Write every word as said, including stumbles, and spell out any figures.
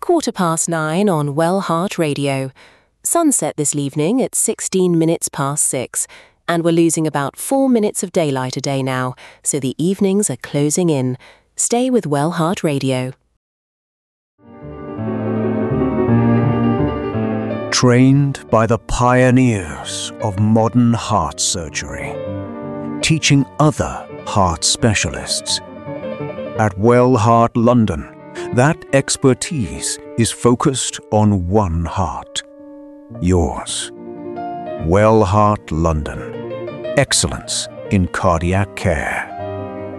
quarter past nine on Well Heart Radio. Sunset this evening at sixteen minutes past six, and we're losing about four minutes of daylight a day now, so the evenings are closing in. Stay with Well Heart Radio. Trained by the pioneers of modern heart surgery, teaching other heart specialists. At Well Heart London, that expertise is focused on one heart, yours. Well Heart London, excellence in cardiac care.